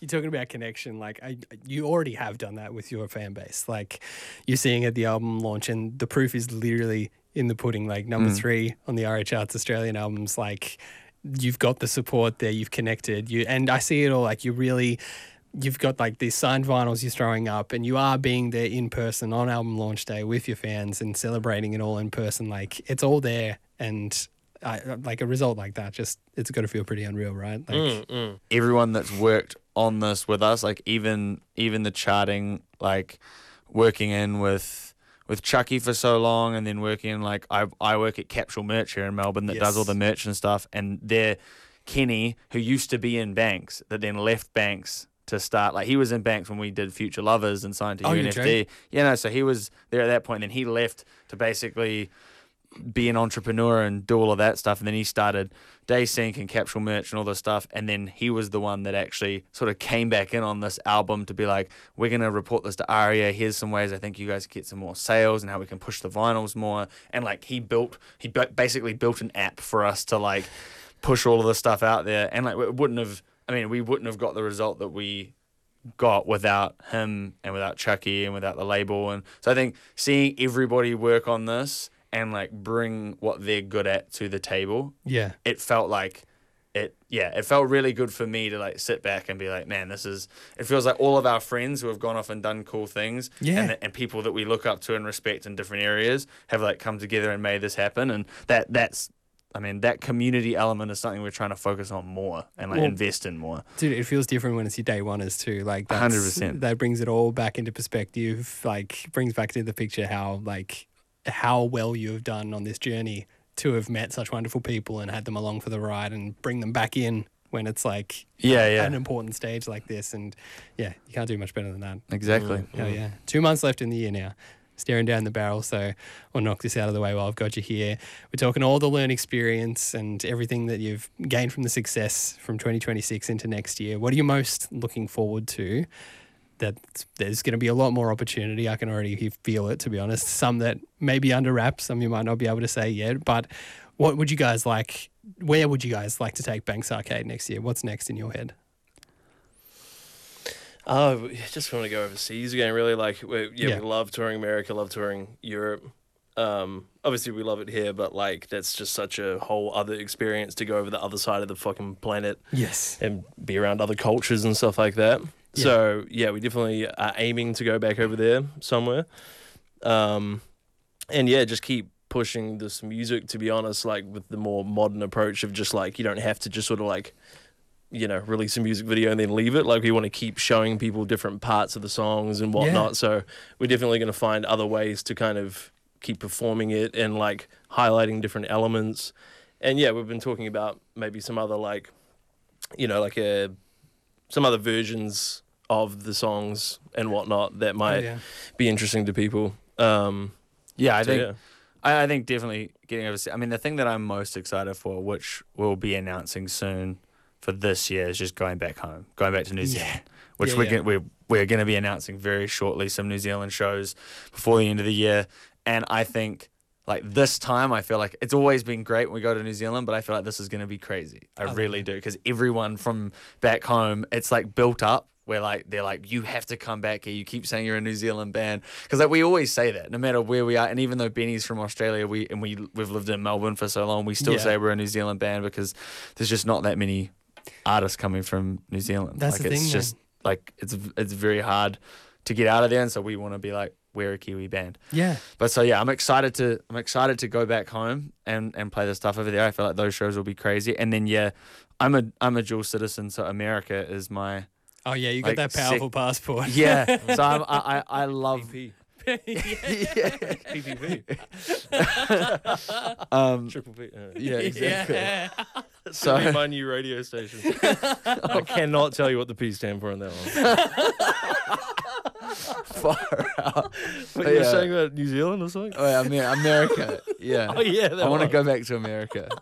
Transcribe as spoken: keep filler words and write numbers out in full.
you're talking about connection. Like, I, you already have done that with your fan base. Like, you're seeing at the album launch, and the proof is literally in the pudding. Like, number mm. three on the R H Charts Australian albums. Like, you've got the support there. You've connected. You and I see it all. Like, you really. You've got like these signed vinyls you're throwing up, and you are being there in person on album launch day with your fans and celebrating it all in person. Like, it's all there, and I, like a result like that, just it's got to feel pretty unreal, right? Like mm, mm. Everyone that's worked on this with us, like even even the charting, like working in with with Chucky for so long, and then working in like I I work at Capsule Merch here in Melbourne that yes. does all the merch and stuff, and they're Kenny, who used to be in Banks, that then left Banks to start, like he was in Banks when we did Future Lovers and signed to oh, U N F D. Yeah, no, so he was there at that point, and then he left to basically be an entrepreneur and do all of that stuff, and then he started Daysync and Capsule Merch and all this stuff, and then he was the one that actually sort of came back in on this album to be like, we're going to report this to Aria, here's some ways I think you guys can get some more sales and how we can push the vinyls more, and like he built, he basically built an app for us to like push all of this stuff out there, and like it wouldn't have I mean, we wouldn't have got the result that we got without him and without Chucky and without the label. And so I think seeing everybody work on this and like bring what they're good at to the table, yeah, it felt like it, yeah, it felt really good for me to like sit back and be like, man, this is, it feels like all of our friends who have gone off and done cool things, yeah, and, and people that we look up to and respect in different areas have like come together and made this happen. And that that's, I mean, that community element is something we're trying to focus on more and like well, invest in more. Dude, it feels different when it's your day oneers too. Like that's, one hundred percent. That brings it all back into perspective. Like brings back into the picture how like how well you have done on this journey to have met such wonderful people and had them along for the ride and bring them back in when it's like yeah, yeah. an important stage like this. And yeah, you can't do much better than that. Exactly. Mm, hell yeah. Two months left in the year now. Staring down the barrel, so I'll knock this out of the way while I've got you here. We're talking all the learn experience and everything that you've gained from the success from twenty twenty-six into next year. What are you most looking forward to? That there's going to be a lot more opportunity. I can already feel it, to be honest. Some that may be under wraps, some you might not be able to say yet. But what would you guys like, where would you guys like to take Banks Arcade next year? What's next in your head? Oh, just want to go overseas again, really. Like, we, yeah, Yeah. we love touring America, love touring Europe. Um, obviously, we love it here, but, like, that's just such a whole other experience to go over the other side of the fucking planet. Yes. And be around other cultures and stuff like that. Yeah. So, yeah, we definitely are aiming to go back over there somewhere. Um, and, yeah, just keep pushing this music, to be honest, like, with the more modern approach of just, like, you don't have to just sort of, like, you know, release a music video and then leave it. Like, we want to keep showing people different parts of the songs and whatnot. Yeah. So we're definitely going to find other ways to kind of keep performing it and, like, highlighting different elements. And, yeah, we've been talking about maybe some other, like, you know, like a, some other versions of the songs and whatnot that might Oh, yeah. be interesting to people. Um, Yeah, I so, think yeah. I, I think definitely getting overseas. I mean, the thing that I'm most excited for, which we'll be announcing soon for this year, is just going back home, going back to New Zealand, Yeah. which Yeah, we're, yeah. Gonna, we're we're going to be announcing very shortly some New Zealand shows before the end of the year. And I think like this time, I feel like it's always been great when we go to New Zealand, but I feel like this is going to be crazy. I Oh, really yeah. do, because everyone from back home, it's like built up. Where like they're like, you have to come back here. You keep saying you're a New Zealand band, because like we always say that no matter where we are. And even though Benny's from Australia, we and we we've lived in Melbourne for so long, we still Yeah. say we're a New Zealand band, because there's just not that many artists coming from New Zealand. That's like the it's thing, just like it's it's very hard to get out of there, and so we want to be like, we're a Kiwi band. Yeah. But so yeah, I'm excited to I'm excited to go back home and, and play the stuff over there. I feel like those shows will be crazy. And then yeah, I'm a I'm a dual citizen, so America is my Oh, yeah, you got Like, that powerful sick- passport. yeah. So I'm, I I I love P yeah. P P P. um Triple P. Uh, yeah exactly. Yeah. So Be my new radio station. I cannot tell you what the P stand for on that one. far out. What, But you were yeah. saying about New Zealand or something? Oh, yeah, Amer- America. Yeah. Oh, yeah, that I want to one. go back to America.